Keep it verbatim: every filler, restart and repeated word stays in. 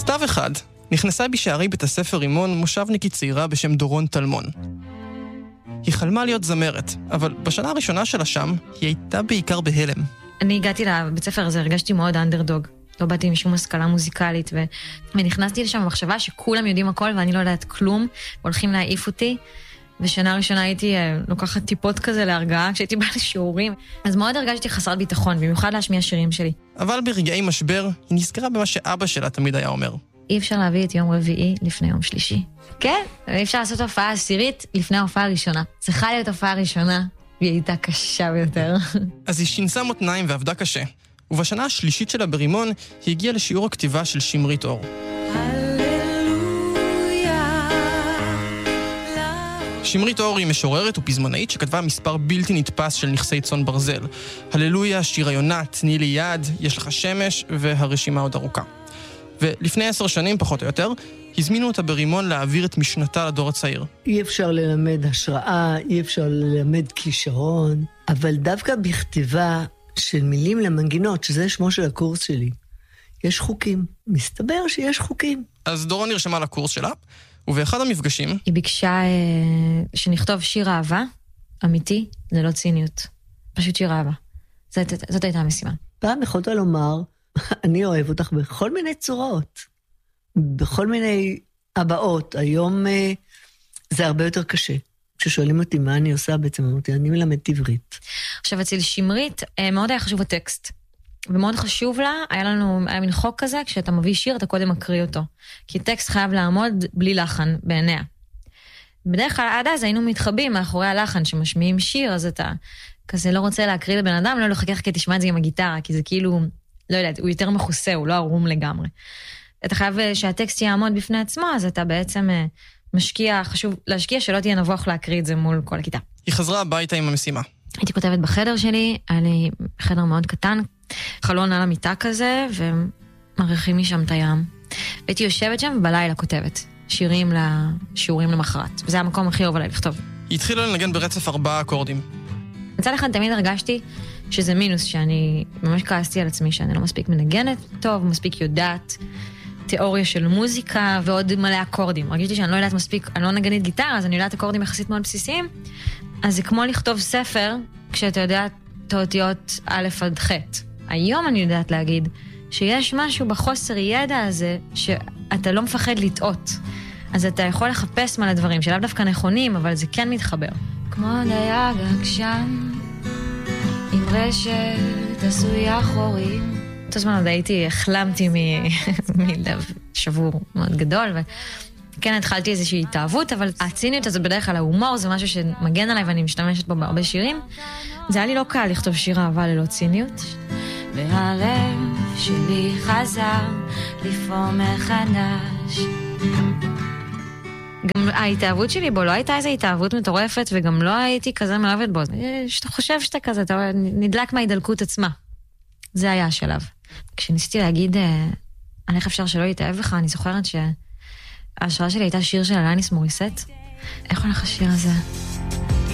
סתיו אחד נכנסה בשערי בית הספר רימון מושבניקית צעירה בשם דורון תלמון. היא חלמה להיות זמרת, אבל בשנה הראשונה שלה שם היא הייתה בעיקר בהלם. אני הגעתי לבית ספר הזה, הרגשתי מאוד אנדרדוג. לא באתי משום השכלה מוזיקלית, ו... ונכנסתי לשם במחשבה שכולם יודעים הכל ואני לא יודעת כלום, והולכים להעיף אותי. ושנה ראשונה הייתי לוקחת טיפות כזה להרגעה כשהייתי באה לשיעורים. אז מאוד הרגשתי חסרת ביטחון, במיוחד להשמיע שירים שלי. אבל ברגעי משבר היא נזכרה במה שאבא שלה תמיד היה אומר. אי אפשר להביא את יום רביעי לפני יום שלישי. כן, אי אפשר לעשות הופעה עשירית לפני ההופעה הראשונה. צריכה להיות הופעה ראשונה, והיא הייתה קשה ביותר. אז היא שינסה מותניים ועבדה קשה. ובשנה השלישית שלה ברימון היא הגיעה לשיעור הכתיבה של שמרית אור. שמרית אור היא משוררת ופזמונאית שכתבה מספר בלתי נתפס של נכסי צאן ברזל. הללויה, שיר היונה, תני לי יד, יש לך שמש, והרשימה עוד ארוכה. ולפני עשר שנים, פחות או יותר, הזמינו אותה ברימון להעביר את משנתה לדור הצעיר. אי אפשר ללמד השראה, אי אפשר ללמד כישרון, אבל דווקא בכתיבה של מילים למנגינות, שזה שמו של הקורס שלי, יש חוקים. מסתבר שיש חוקים. אז דורון נרשמה לקורס שלה, ובאחד המפגשים היא ביקשה אה, שנכתוב שיר אהבה, אמיתי, ללא ציניות. פשוט שיר אהבה. זאת, זאת הייתה המשימה. פעם יכולת לומר, אני אוהב אותך בכל מיני צורות, בכל מיני הבאות. היום אה, זה הרבה יותר קשה. כששואלים אותי מה אני עושה בעצם, אמרתי, אני מלמדת עברית. עכשיו, אצל שמרית אה, מאוד היה חשוב הטקסט. ומאוד חשוב לה, היה לנו, היה מין חוק כזה, כשאתה מביא שיר, אתה קודם מקריא אותו. כי טקסט חייב לעמוד בלי לחן, בעיניה. בדרך כלל עד אז היינו מתחבים מאחורי הלחן, שמשמיעים שיר, אז אתה כזה לא רוצה להקריא לבן אדם, לא לחכך כי תשמע את זה עם הגיטרה, כי זה כאילו, לא יודעת, הוא יותר מחוסה, הוא לא ערום לגמרי. אתה חייב שהטקסט יעמוד בפני עצמו, אז אתה בעצם משקיע, חשוב להשקיע שלא תהיה נבוך להקריא את זה מול כל הכיתה. היא חזרה הביתה עם המשימה. הייתי כותבת בחדר שלי, היה לי חדר מאוד קטן, חלון על המיטה כזה, ומרחיקים משם את הים. והייתי יושבת שם ובלילה כותבת שירים לשיעורים למחרת. וזה המקום הכי אוהב עליי לכתוב. היא התחילה לנגן ברצף ארבעה אקורדים. מצד אחד תמיד הרגשתי שזה מינוס, שאני ממש כעסתי על עצמי, שאני לא מספיק מנגנת טוב, מספיק יודעת תיאוריה של מוזיקה ועוד מלא אקורדים. הרגשתי שאני לא יודעת מספיק, אני לא נגנית גיטרה, אז אני יודעת אקורדים יחסית מאוד בסיסיים. אז זה כמו לכתוב ספר, כשאתה יודע את האותיות א' עד ח'. היום אני יודעת להגיד שיש משהו בחוסר ידע הזה, שאתה לא מפחד לטעות. אז אתה יכול לחפש מלא דברים, שלאו דווקא נכונים, אבל זה כן מתחבר. כמו דייג עקשן, עם רשת עשויה חורים. אותו זמן עוד הייתי, החלמתי מלב שבור מאוד גדול, וכן התחלתי איזושהי התאהבות, אבל הציניות הזאת בדרך כלל ההומור, זה משהו שמגן עליי ואני משתמשת בו בהרבה שירים. זה היה לי לא קל לכתוב שיר אהבה ללא ציניות. והלב שלי חזר לפעום מחדש. גם ההתאהבות שלי בו לא הייתה איזו התאהבות מטורפת, וגם לא הייתי כזה מאוהבת בו. שאתה חושב שאתה כזה, אתה נדלק מההידלקות עצמה. זה היה השלב. כשניסיתי להגיד, על איך אפשר שלא יתאהב בך, אני זוכרת שההשראה שלי הייתה שיר של אלניס מוריסט. איך הולך השיר הזה?